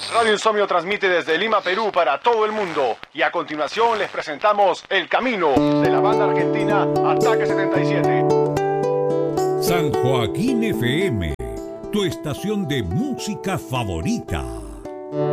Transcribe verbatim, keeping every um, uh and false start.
Radio Insomnio transmite desde Lima, Perú, para todo el mundo. Y a continuación les presentamos El Camino, de la banda argentina Ataque setenta y siete. San Joaquín F M, tu estación de música favorita.